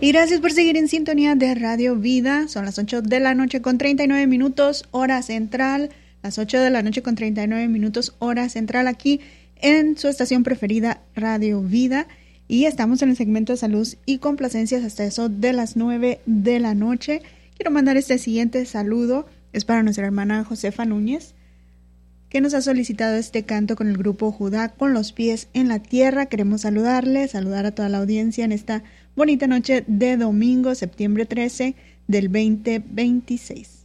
Y gracias por seguir en sintonía de Radio Vida. Son las 8 de la noche con 39 minutos, hora central. Las 8 de la noche con 39 minutos, hora central, aquí en su estación preferida, Radio Vida. Y estamos en el segmento de salud y complacencias hasta eso de las 9 de la noche. Quiero mandar este siguiente saludo. Es para nuestra hermana Josefa Núñez, que nos ha solicitado este canto con el grupo Judá, Con los pies en la tierra. Queremos saludarle, saludar a toda la audiencia en esta bonita noche de domingo, septiembre 13 del 2026.